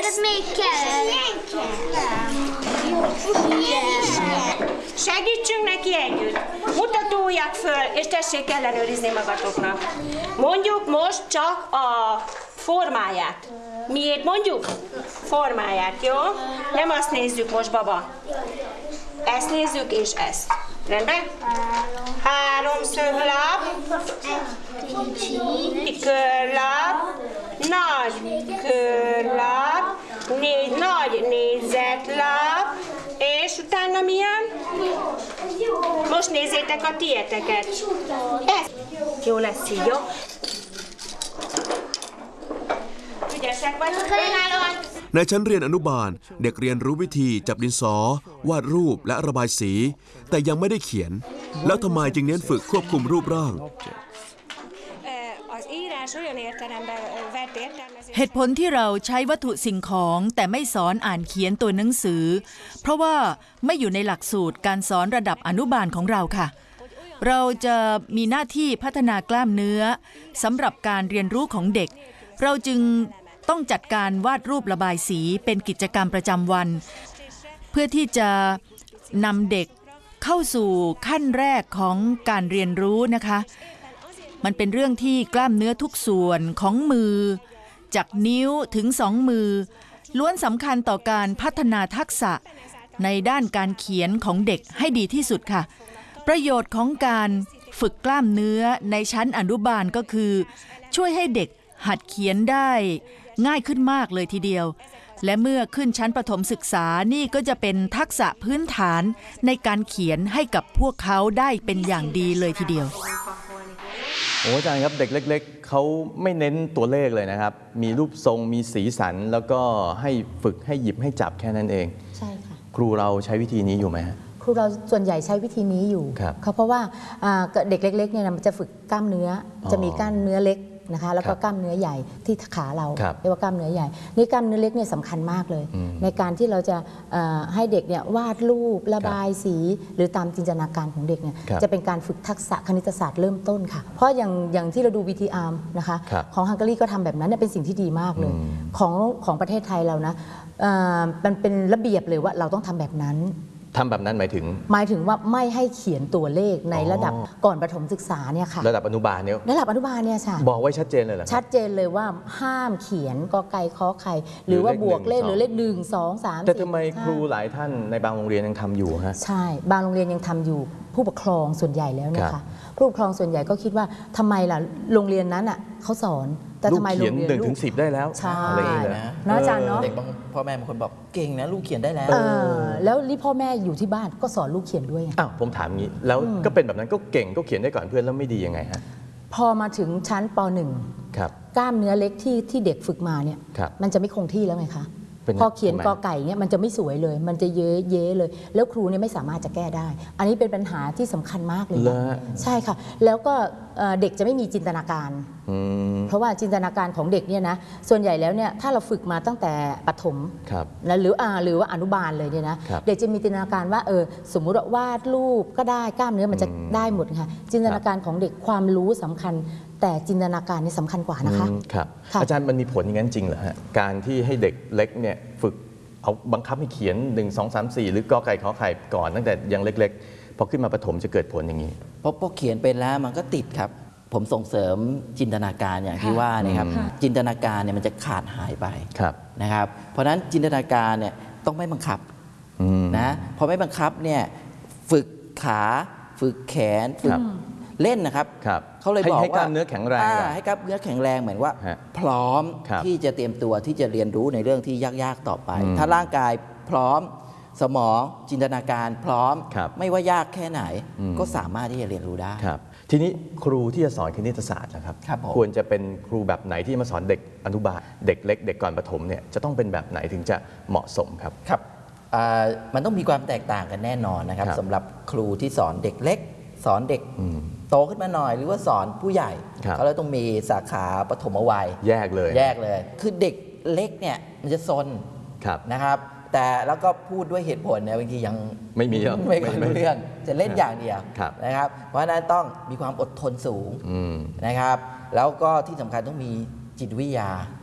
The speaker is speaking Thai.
még kell. Segítsünk neki együtt. Mutatóját föl, és tessék ellenőrizni magatoknak. Mondjuk most csak a formáját. Miért mondjuk? Formáját, jó? Nem azt nézzük most, baba. Ezt nézzük, és ezt. Rendben? Háromszöglap, körlap, nagy körlap, nagy négyzetlap, és utána milyen? Most nézzétek a tieteket. Ez jó lesz így, jó? Ügyesek vagytok, önállóan. ในชั้นเรียนอนุบาลเด็กเรียนรู้วิธีจับดินสอวาดรูปและระบายสีแต่ยังไม่ได้เขียนแล้วทำไมจึงเน้นฝึกควบคุมรูปร่างเหตุผลที่เราใช้วัตถุสิ่งของแต่ไม่สอนอ่านเขียนตัวหนังสือเพราะว่าไม่อยู่ในหลักสูตรการสอนระดับอนุบาลของเราค่ะเราจะมีหน้าที่พัฒนากล้ามเนื้อสำหรับการเรียนรู้ของเด็กเราจึงต้องจัดการวาดรูประบายสีเป็นกิจกรรมประจำวันเพื่อที่จะนำเด็กเข้าสู่ขั้นแรกของการเรียนรู้นะคะมันเป็นเรื่องที่กล้ามเนื้อทุกส่วนของมือจากนิ้วถึง2 มือล้วนสำคัญต่อการพัฒนาทักษะในด้านการเขียนของเด็กให้ดีที่สุดค่ะประโยชน์ของการฝึกกล้ามเนื้อในชั้นอนุบาลก็คือช่วยให้เด็กหัดเขียนได้ง่ายขึ้นมากเลยทีเดียวและเมื่อขึ้นชั้นประถมศึกษานี่ก็จะเป็นทักษะพื้นฐานในการเขียนให้กับพวกเขาได้เป็นอย่างดีเลยทีเดียวโอ้อาจารย์ครับเด็กเล็กๆเขาไม่เน้นตัวเลขเลยนะครับมีรูปทรงมีสีสันแล้วก็ให้ฝึกให้หยิบให้จับแค่นั้นเองใช่ค่ะครูเราใช้วิธีนี้อยู่ไหมฮะครูเราส่วนใหญ่ใช้วิธีนี้อยู่เพราะว่าเด็กเล็กๆเนี่ยมันจะฝึกกล้ามเนื้อจะมีกล้ามเนื้อเล็กนะคะแล้วก็กล้ามเนื้อใหญ่ที่ขาเราเรียกว่ากล้ามเนื้อใหญ่นี่กล้ามเนื้อเล็กเนี่ยสำคัญมากเลยในการที่เราจะให้เด็กเนี่ยวาดรูประบายสีหรือตามจินตนาการของเด็กเนี่ยจะเป็นการฝึกทักษะคณิตศาสตร์เริ่มต้นค่ะเพราะอย่างที่เราดู VTR นะคะของฮังการีก็ทำแบบนั้นเป็นสิ่งที่ดีมากเลยของประเทศไทยเรานะมันเป็นระเบียบเลยว่าเราต้องทำแบบนั้นทำแบบนั้นหมายถึงว่าไม่ให้เขียนตัวเลขในระดับก่อนประถมศึกษาเนี่ยค่ะระดับอนุบาลเนี่ยค่ะบอกไว้ชัดเจนเลยเหรอชัดเจนเลยว่าห้ามเขียนกอไก่ขอไข่หรือว่าบวกเลขหรือเลข1 2 3 4 แต่ทำไมครูหลายท่านในบางโรงเรียนยังทำอยู่ฮะใช่บางโรงเรียนยังทำอยู่ผู้ปกครองส่วนใหญ่แล้วนะคะผู้ปกครองส่วนใหญ่ก็คิดว่าทำไมล่ะโรงเรียนนั้นอ่ะเขาสอนแต่ทำไมโรงเรียน 1 ถึง 10ได้แล้วใช่นะอาจารย์เนาะเด็กบางพ่อแม่บางคนบอกเก่งนะลูกเขียนได้แล้วแล้วรีพ่อแม่อยู่ที่บ้านก็สอนลูกเขียนด้วยผมถามงี้แล้วก็เป็นแบบนั้นก็เก่งก็เขียนได้ก่อนเพื่อนแล้วไม่ดียังไงฮะพอมาถึงชั้นป .1 กล้ามเนื้อเล็กที่เด็กฝึกมาเนี่ยมันจะไม่คงที่แล้วไงคะพอเขียนกอไก่เนี่ยมันจะไม่สวยเลยมันจะเย้เลยแล้วครูเนี่ยไม่สามารถจะแก้ได้อันนี้เป็นปัญหาที่สำคัญมากเลยใช่ค่ะแล้วก็เด็กจะไม่มีจินตนาการเพราะว่าจินตนาการของเด็กเนี่ยนะส่วนใหญ่แล้วเนี่ยถ้าเราฝึกมาตั้งแต่ประถมหรือว่าอนุบาลเลยเนี่ยนะเด็กจะมีจินตนาการว่าสมมุติว่าวาดรูปก็ได้กล้ามเนื้อมันจะได้หมดค่ะจินตนาการของเด็กความรู้สำคัญแต่จินตนาการนี่สำคัญกว่านะคะครับอาจารย์มันมีผลอย่างนั้นจริงเหรอฮะการที่ให้เด็กเล็กเนี่ยฝึกเอาบังคับให้เขียน1 2 3 4หรือกอไก่ขอไข่ก่อนตั้งแต่ยังเล็กๆพอขึ้นมาประถมจะเกิดผลอย่างนี้พอเขียนเป็นแล้วมันก็ติดครับผมส่งเสริมจินตนาการอย่างที่ว่านะครับจินตนาการเนี่ยมันจะขาดหายไปนะครับเพราะฉะนั้นจินตนาการเนี่ยต้องไม่บังคับนะพอไม่บังคับเนี่ยฝึกขาฝึกแขนฝึกเล่นนะครับเขาเลยบอกว่าให้กล้ามเนื้อแข็งแรงให้กล้ามเนื้อแข็งแรงเหมือนว่าพร้อมที่จะเตรียมตัวที่จะเรียนรู้ในเรื่องที่ยากๆต่อไปถ้าร่างกายพร้อมสมองจินตนาการพร้อมไม่ว่ายากแค่ไหนก็สามารถที่จะเรียนรู้ได้ทีนี้ครูที่จะสอนคณิตศาสตร์นะครับควรจะเป็นครูแบบไหนที่มาสอนเด็กอนุบาลเด็กเล็กเด็กก่อนประถมเนี่ยจะต้องเป็นแบบไหนถึงจะเหมาะสมครับมันต้องมีความแตกต่างกันแน่นอนนะครับสำหรับครูที่สอนเด็กเล็กสอนเด็กโตขึ้นมาหน่อยหรือว่าสอนผู้ใหญ่เขาเลยต้องมีสาขาปฐมวัยแยกเลยคือเด็กเล็กเนี่ยมันจะซนนะครับแต่แล้วก็พูดด้วยเหตุผลเนี่ยบางทียังไม่มีไม่รู้เรื่องจะเล่นอย่างเดียวนะครับเพราะฉะนั้นต้องมีความอดทนสูงนะครับแล้วก็ที่สำคัญต้องมีจิตวิทยา